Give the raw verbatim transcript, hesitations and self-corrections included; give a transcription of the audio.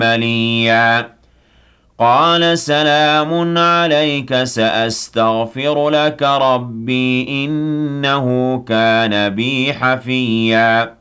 مَلِيًّا قَالَ سَلَامٌ عَلَيْكَ سَأَسْتَغْفِرُ لَكَ رَبِّي إِنَّهُ كَانَ بِي حَفِيًّا